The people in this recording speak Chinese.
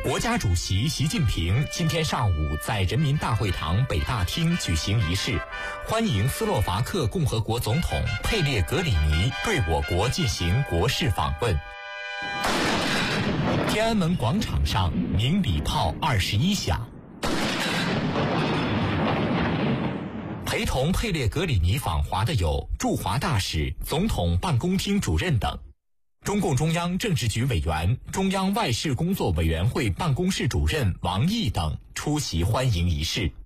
国家主席习近平今天上午在人民大会堂北大厅举行仪式，欢迎斯洛伐克共和国总统佩列格里尼对我国进行国事访问。天安门广场上鸣礼炮21响。陪同佩列格里尼访华的有驻华大使、总统办公厅主任等。中共中央政治局委员、中央外事工作委员会办公室主任王毅等出席欢迎仪式。